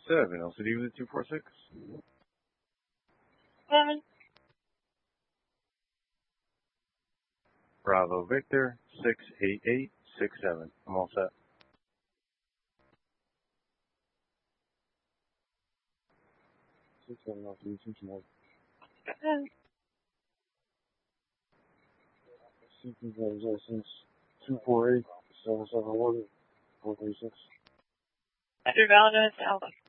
7, LCD with 246. 7. Bravo Victor, 68867. I'm all set. License 248-771-436. After Valentine's Alpha.